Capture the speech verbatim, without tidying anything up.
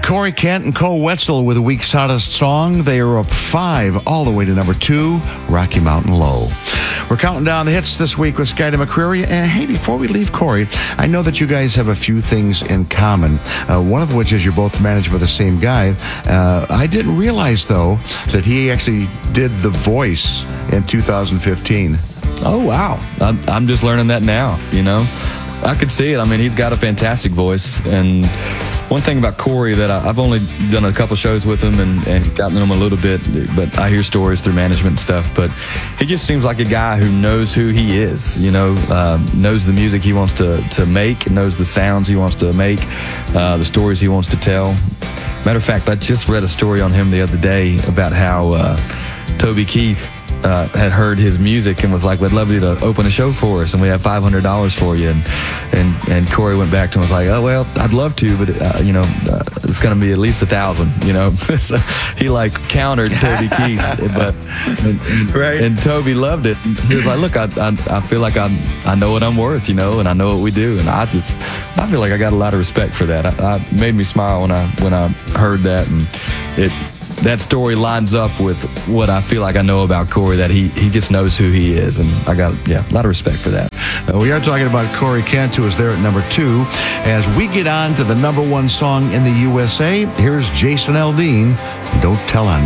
Corey Kent and Cole Wetzel with the week's hottest song. They are up five all the way to number two, Rocky Mountain Low. We're counting down the hits this week with Skyda McCreary. And hey, before we leave Corey, I know that you guys have a few things in common. Uh, one of which is you're both managed by the same guy. Uh, I didn't realize, though, that he actually did the voice in two thousand fifteen. Oh, wow. I'm, I'm just learning that now, you know. I could see it. I mean, he's got a fantastic voice. And one thing about Corey that I, I've only done a couple shows with him and, and gotten to know him a little bit, but I hear stories through management and stuff. But he just seems like a guy who knows who he is, you know, um, knows the music he wants to, to make, knows the sounds he wants to make, uh, the stories he wants to tell. Matter of fact, I just read a story on him the other day about how uh, Toby Keith Uh, had heard his music and was like, we'd love you to open a show for us and we have five hundred dollars for you. And, and and Corey went back to him and was like, oh, well, I'd love to, but, uh, you know, uh, it's going to be at least a thousand, you know. So he, like, countered Toby Keith. But, and, and, right. and Toby loved it. He was like, look, I I, I feel like I I know what I'm worth, you know, and I know what we do. And I just, I feel like I got a lot of respect for that. I, I made me smile when I when I heard that. And it that story lines up with what I feel like I know about Corey, that he, he just knows who he is. And I got, yeah, a lot of respect for that. Uh, we are talking about Corey Kent, who is there at number two. As we get on to the number one song in the U S A, here's Jason Aldean, Don't Tell on Me.